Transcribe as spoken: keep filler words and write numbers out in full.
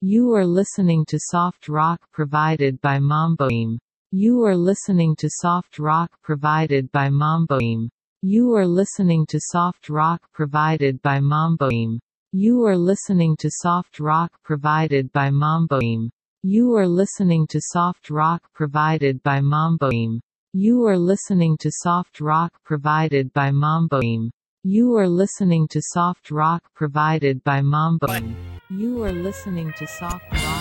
You are listening to soft rock provided by Mamboim. You are listening to soft rock provided by Mamboim. You are listening to soft rock provided by Mamboim. You are listening to soft rock provided by Mamboim. You are listening to soft rock provided by Mamboim. You are listening to soft rock provided by Mamboim. You are listening to soft rock provided by Mamboim. You are listening to soft rock